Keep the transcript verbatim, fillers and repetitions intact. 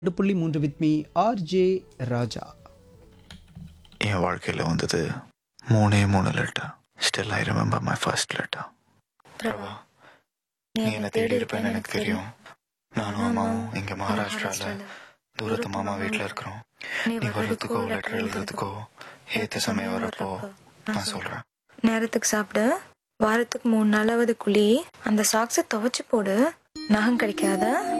ரெண்டு புள்ளி மூன்று வித் மீ ஆர்ஜே ராஜா. என் வாழ்க்கையில் வந்தது மூணே மூணு letter. Still I remember my first letter. Prabha, நீ என்னை தேடி இருப்பேன்னு எனக்கு தெரியும். நானும் அம்மாவும் இங்கே மகாராஷ்டிராவில் தூரத்து மாமா வீட்டில் இருக்கிறோம். நீ வர்றதுக்கோ லெட்டர் எழுதுறதுக்கோ ஏற்ற சமயம் வரப்போ நான் சொல்கிறேன். நேரத்துக்கு சாப்பிடு. வாரத்துக்கு மூணு நாளாவது குழி. அந்த சாக்ஸை துவைச்சு போடு. நகம் கிடைக்காத.